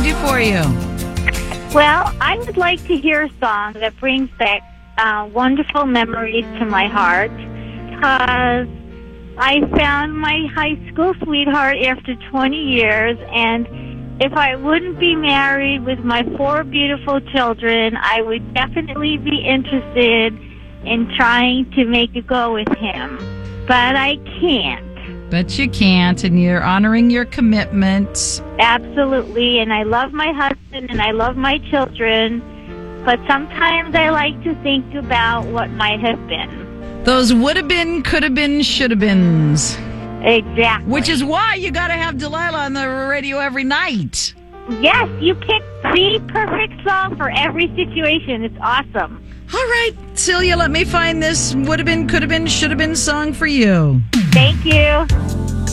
do for you? Well, I would like to hear a song that brings back wonderful memories to my heart, because I found my high school sweetheart after 20 years, and if I wouldn't be married with my 4 beautiful children, I would definitely be interested in trying to make a go with him. But I can't. But you can't, and you're honoring your commitment. Absolutely, and I love my husband and I love my children, but sometimes I like to think about what might have been. Those would have been, could have been, should have beens. Exactly. Which is why you got to have Delilah on the radio every night. Yes, you picked the perfect song for every situation. It's awesome. All right, Celia, let me find this would have been, could have been, should have been song for you. Thank you.